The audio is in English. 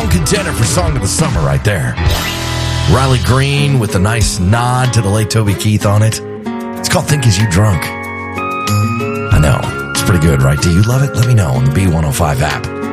Strong contender for Song of the Summer right there. Riley Green with a nice nod to the late Toby Keith on it. It's called Think Is You Drunk. I know. It's pretty good, right? Do you love it? Let me know on the B105 app.